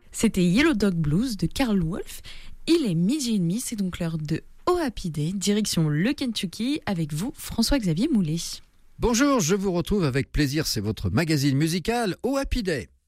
C'était Yellow Dog Blues de Carl Wolf. Il est 12h30, c'est donc l'heure de Oh Happy Day, direction le Kentucky, avec vous, François-Xavier Moulet. Bonjour, je vous retrouve avec plaisir, c'est votre magazine musical Oh Happy Day.